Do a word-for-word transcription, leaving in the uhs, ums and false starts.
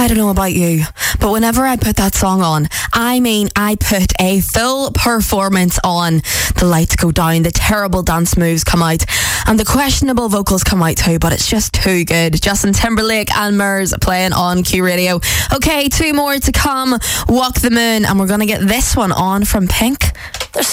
I don't know about you, but whenever I put that song on, I mean, I put a full performance on. The lights go down, the terrible dance moves come out, and the questionable vocals come out too, but it's just too good. Justin Timberlake and Murs playing on Q Radio. Okay, two more to come. Walk the Moon, and we're going to get this one on from Pink. There's